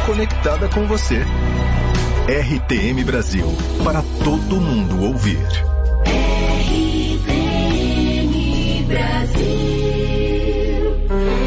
conectada com você. RTM Brasil, para todo mundo ouvir. RTM Brasil.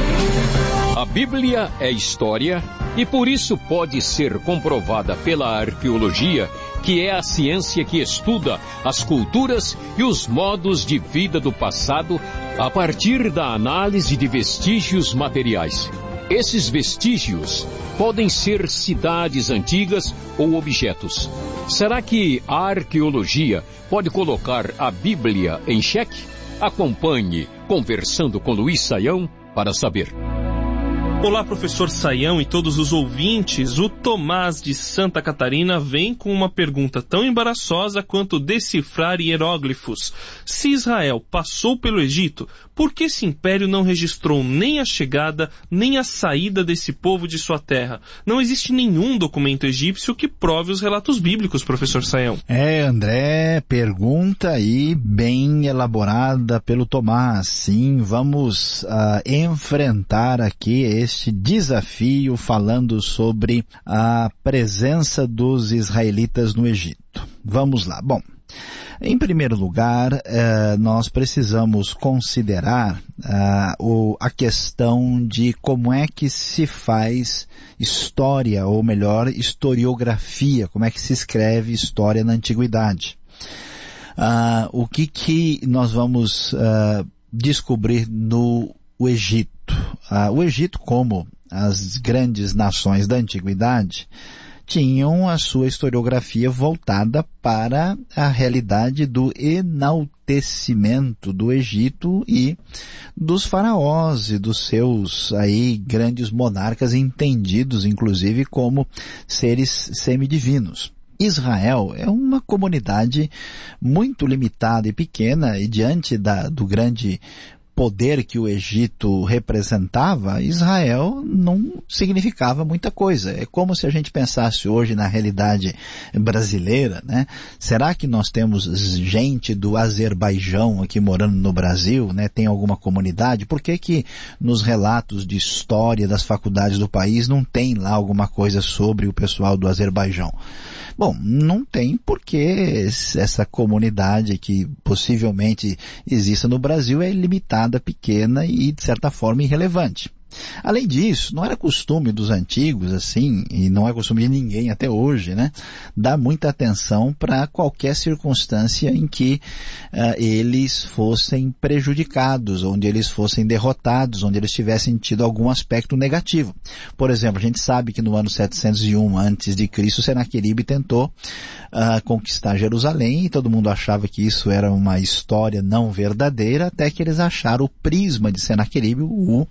A Bíblia é história e por isso pode ser comprovada pela arqueologia, que é a ciência que estuda as culturas e os modos de vida do passado a partir da análise de vestígios materiais. Esses vestígios podem ser cidades antigas ou objetos. Será que a arqueologia pode colocar a Bíblia em xeque? Acompanhe Conversando com Luiz Saião para saber. Olá, professor Saião e todos os ouvintes. O Tomás de Santa Catarina vem com uma pergunta tão embaraçosa quanto decifrar hieróglifos. Se Israel passou pelo Egito, por que esse império não registrou nem a chegada, nem a saída desse povo de sua terra? Não existe nenhum documento egípcio que prove os relatos bíblicos, professor Saião. André, pergunta aí bem elaborada pelo Tomás. Sim, vamos enfrentar aqui este desafio falando sobre a presença dos israelitas no Egito. Vamos lá. Bom, em primeiro lugar, nós precisamos considerar a questão de como é que se faz história, ou melhor, historiografia, como é que se escreve história na antiguidade. O que nós vamos descobrir no Egito? O Egito, como as grandes nações da antiguidade, tinham a sua historiografia voltada para a realidade do enaltecimento do Egito e dos faraós e dos seus aí grandes monarcas entendidos, inclusive, como seres semidivinos. Israel é uma comunidade muito limitada e pequena, e diante do grande poder que o Egito representava, Israel não significava muita coisa. É como se a gente pensasse hoje na realidade brasileira, né? Será que nós temos gente do Azerbaijão aqui morando no Brasil, né? Tem alguma comunidade? Por que nos relatos de história das faculdades do país não tem lá alguma coisa sobre o pessoal do Azerbaijão? Bom, não tem, porque essa comunidade que possivelmente exista no Brasil é limitada, pequena e, de certa forma, irrelevante. Além disso, não era costume dos antigos, assim, e não é costume de ninguém até hoje, né, dar muita atenção para qualquer circunstância em que eles fossem prejudicados, onde eles fossem derrotados, onde eles tivessem tido algum aspecto negativo. Por exemplo, a gente sabe que no ano 701 a.C., Senaqueribe tentou conquistar Jerusalém, e todo mundo achava que isso era uma história não verdadeira, até que eles acharam o prisma de Senaqueribe, o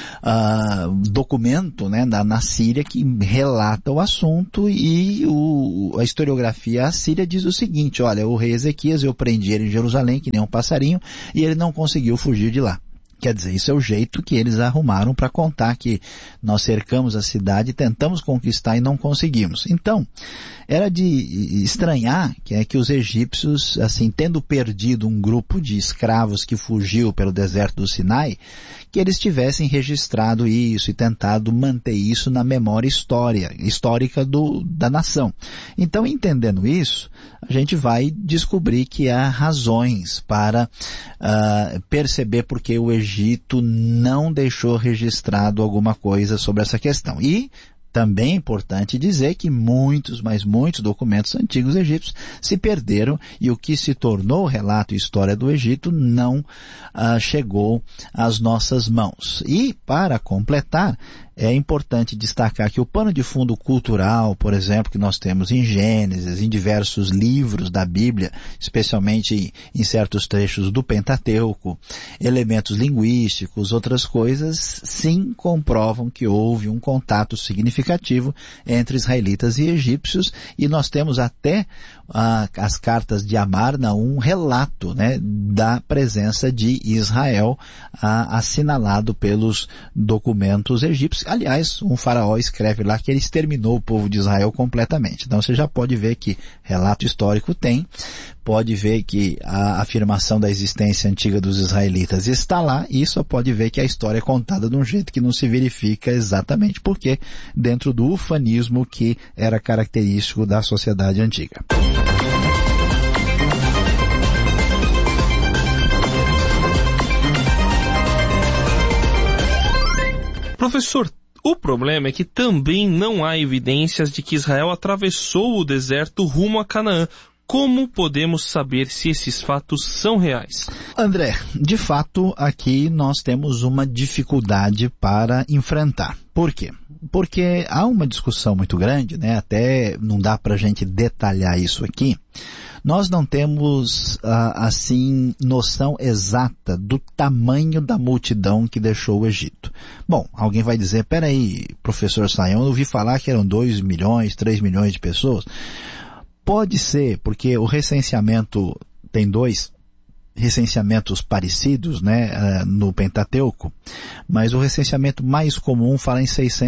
documento, né, na Síria, que relata o assunto, e a historiografia assíria diz o seguinte: olha, o rei Ezequias, eu prendi ele em Jerusalém que nem um passarinho, e ele não conseguiu fugir de lá. Quer dizer, isso é o jeito que eles arrumaram para contar que nós cercamos a cidade, tentamos conquistar e não conseguimos. Então, era de estranhar que os egípcios, assim, tendo perdido um grupo de escravos que fugiu pelo deserto do Sinai, que eles tivessem registrado isso e tentado manter isso na memória histórica da nação. Então, entendendo isso, a gente vai descobrir que há razões para perceber porque o Egito não deixou registrado alguma coisa sobre essa questão. E também é importante dizer que muitos documentos antigos egípcios se perderam, e o que se tornou relato e história do Egito não chegou às nossas mãos. E, para completar, é importante destacar que o pano de fundo cultural, por exemplo, que nós temos em Gênesis, em diversos livros da Bíblia, especialmente em certos trechos do Pentateuco, elementos linguísticos, outras coisas, sim comprovam que houve um contato significativo entre israelitas e egípcios, e nós temos até as cartas de Amarna, um relato, né, da presença de Israel assinalado pelos documentos egípcios, Aliás, um faraó escreve lá que ele exterminou o povo de Israel completamente. Então você já pode ver que relato histórico tem, pode ver que a afirmação da existência antiga dos israelitas está lá, e só pode ver que a história é contada de um jeito que não se verifica exatamente porque dentro do ufanismo que era característico da sociedade antiga. Professor, o problema é que também não há evidências de que Israel atravessou o deserto rumo a Canaã. Como podemos saber se esses fatos são reais? André, de fato, aqui nós temos uma dificuldade para enfrentar. Por quê? Porque há uma discussão muito grande, né? Até não dá para a gente detalhar isso aqui. Nós não temos, assim, noção exata do tamanho da multidão que deixou o Egito. Bom, alguém vai dizer, peraí, professor Sayão, eu ouvi falar que eram 2 milhões, 3 milhões de pessoas. Pode ser, porque o recenseamento tem 2 recenseamentos parecidos, né, no Pentateuco, mas o recenseamento mais comum fala em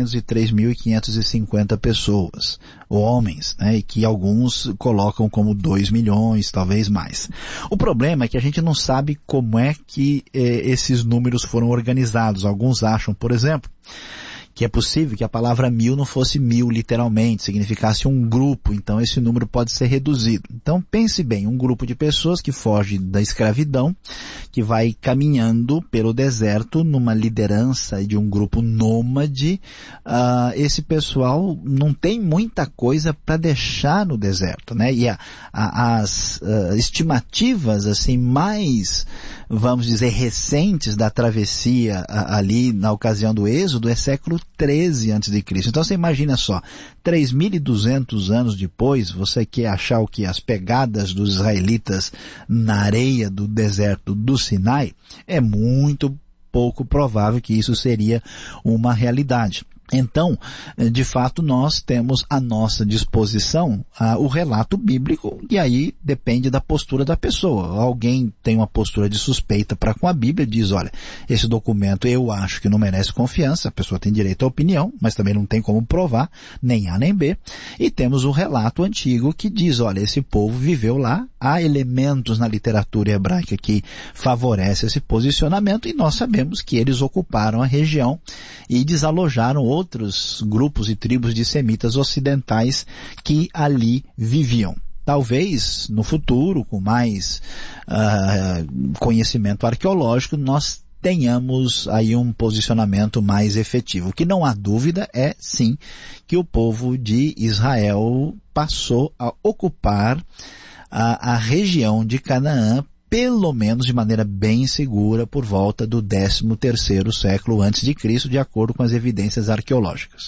603.550 pessoas, homens, né, e que alguns colocam como 2 milhões, talvez mais. O problema é que a gente não sabe como é que esses números foram organizados. Alguns acham, por exemplo, que é possível que a palavra 1000 não fosse 1000 literalmente, significasse um grupo, então esse número pode ser reduzido. Então pense bem, um grupo de pessoas que foge da escravidão, que vai caminhando pelo deserto numa liderança de um grupo nômade, esse pessoal não tem muita coisa para deixar no deserto, né? E as estimativas assim mais, vamos dizer, recentes da travessia ali na ocasião do Êxodo é século 13 a.C. Então você imagina só, 3.200 anos depois, você quer achar o que? As pegadas dos israelitas na areia do deserto do Sinai? É muito pouco provável que isso seria uma realidade. Então, de fato, nós temos à nossa disposição o relato bíblico, e aí depende da postura da pessoa. Alguém tem uma postura de suspeita para com a Bíblia, diz, olha, esse documento eu acho que não merece confiança, a pessoa tem direito à opinião, mas também não tem como provar, nem A nem B. E temos o relato antigo que diz, olha, esse povo viveu lá, há elementos na literatura hebraica que favorecem esse posicionamento, e nós sabemos que eles ocuparam a região e desalojaram outros grupos e tribos de semitas ocidentais que ali viviam. Talvez, no futuro, com mais conhecimento arqueológico, nós tenhamos aí um posicionamento mais efetivo. O que não há dúvida é, sim, que o povo de Israel passou a ocupar a região de Canaã, pelo menos de maneira bem segura, por volta do 13º século a.C., de acordo com as evidências arqueológicas.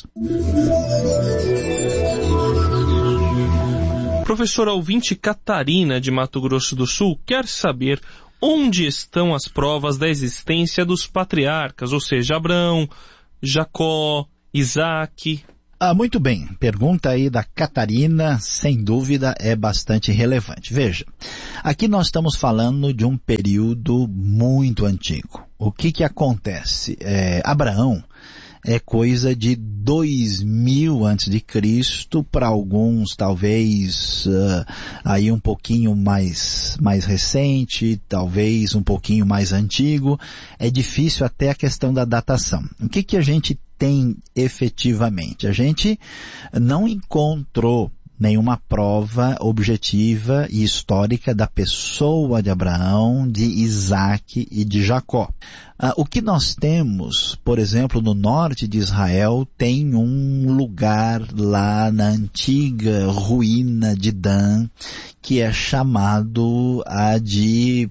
Professora ouvinte Catarina, de Mato Grosso do Sul, quer saber onde estão as provas da existência dos patriarcas, ou seja, Abraão, Jacó, Isaac. Muito bem, pergunta aí da Catarina, sem dúvida é bastante relevante. Veja, aqui nós estamos falando de um período muito antigo. O que acontece? Abraão é coisa de 2000 a.C., para alguns talvez aí um pouquinho mais recente, talvez um pouquinho mais antigo. É difícil até a questão da datação. O que a gente tem efetivamente? A gente não encontrou nenhuma prova objetiva e histórica da pessoa de Abraão, de Isaac e de Jacó. O que nós temos, por exemplo, no norte de Israel, tem um lugar lá na antiga ruína de Dan, que é chamado de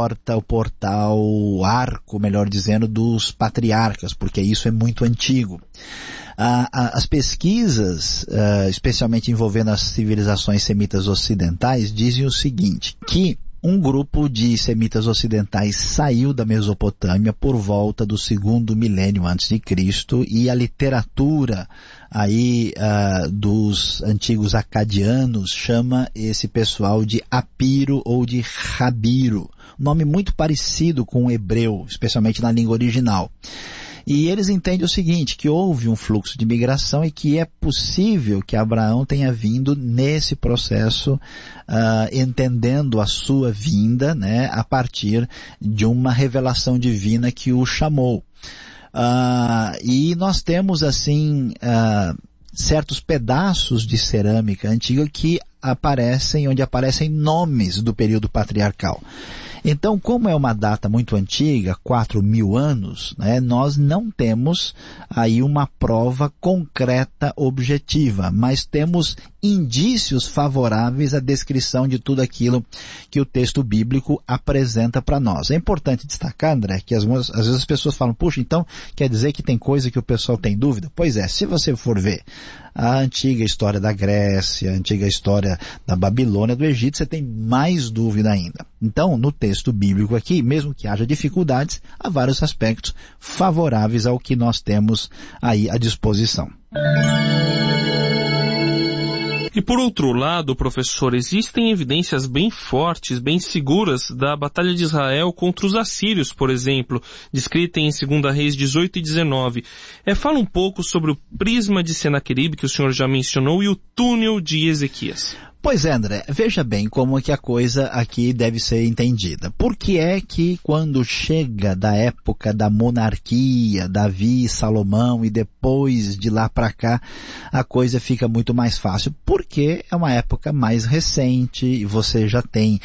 o arco, melhor dizendo, dos patriarcas, porque isso é muito antigo. As pesquisas, especialmente envolvendo as civilizações semitas ocidentais, dizem o seguinte, que um grupo de semitas ocidentais saiu da Mesopotâmia por volta do 2º milênio antes de Cristo, e a literatura aí dos antigos acadianos chama esse pessoal de Apiro ou de Rabiro, nome muito parecido com o hebreu, especialmente na língua original. E eles entendem o seguinte, que houve um fluxo de migração e que é possível que Abraão tenha vindo nesse processo, entendendo a sua vinda, né, a partir de uma revelação divina que o chamou. E nós temos assim certos pedaços de cerâmica antiga que onde aparecem nomes do período patriarcal. Então, como é uma data muito antiga, 4.000 anos, né, nós não temos aí uma prova concreta, objetiva, mas temos indícios favoráveis à descrição de tudo aquilo que o texto bíblico apresenta para nós. É importante destacar, André, que às vezes as pessoas falam, puxa, então quer dizer que tem coisa que o pessoal tem dúvida? Pois é, se você for ver a antiga história da Grécia, a antiga história da Babilônia, do Egito, você tem mais dúvida ainda. Então, no texto bíblico aqui, mesmo que haja dificuldades, há vários aspectos favoráveis ao que nós temos aí à disposição. E por outro lado, professor, existem evidências bem fortes, bem seguras da batalha de Israel contra os assírios, por exemplo, descrita em 2 Reis 18 e 19. Fala um pouco sobre o prisma de Senaqueribe, que o senhor já mencionou, e o túnel de Ezequias. Pois é, André, veja bem como é que a coisa aqui deve ser entendida. Por que é que quando chega da época da monarquia, Davi, Salomão, e depois de lá para cá, a coisa fica muito mais fácil? Porque é uma época mais recente, e você já tem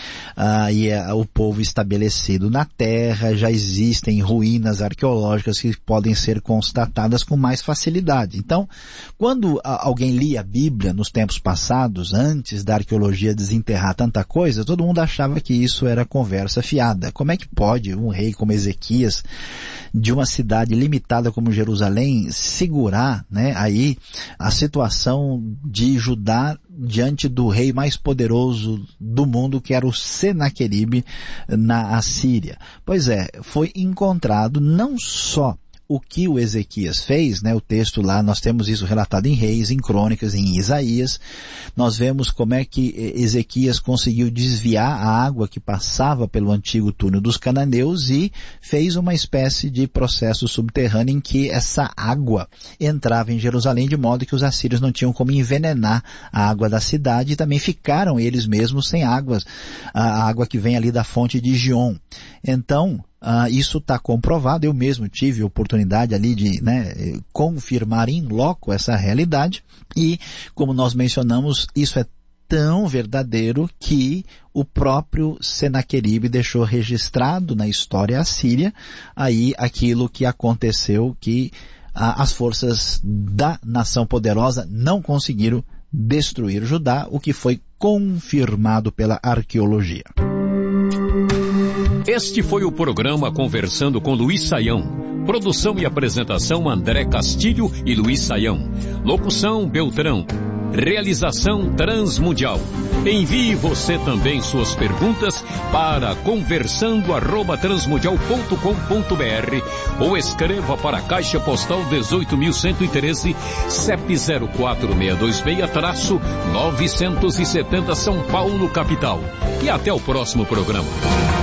o povo estabelecido na terra, já existem ruínas arqueológicas que podem ser constatadas com mais facilidade. Então, quando alguém lia a Bíblia nos tempos passados, antes da arqueologia desenterrar tanta coisa, todo mundo achava que isso era conversa fiada. Como é que pode um rei como Ezequias, de uma cidade limitada como Jerusalém, segurar, né, aí a situação de Judá diante do rei mais poderoso do mundo, que era o Senaqueribe na Assíria? Pois é, foi encontrado não só o que o Ezequias fez, né? O texto lá, nós temos isso relatado em Reis, em Crônicas, em Isaías. Nós vemos como é que Ezequias conseguiu desviar a água que passava pelo antigo túnel dos cananeus e fez uma espécie de processo subterrâneo em que essa água entrava em Jerusalém, de modo que os assírios não tinham como envenenar a água da cidade, e também ficaram eles mesmos sem águas, a água que vem ali da fonte de Gion. Então, isso está comprovado. Eu mesmo tive a oportunidade ali de confirmar em loco essa realidade, e como nós mencionamos, isso é tão verdadeiro que o próprio Senaqueribe deixou registrado na história assíria aí aquilo que aconteceu, que as forças da nação poderosa não conseguiram destruir Judá, o que foi confirmado pela arqueologia. Este foi o programa Conversando com Luiz Saião. Produção e apresentação André Castilho e Luiz Saião. Locução Beltrão. Realização Transmundial. Envie você também suas perguntas para conversando@transmundial.com.br ou escreva para a Caixa Postal 18.113, CEP 04626-970 São Paulo, capital. E até o próximo programa.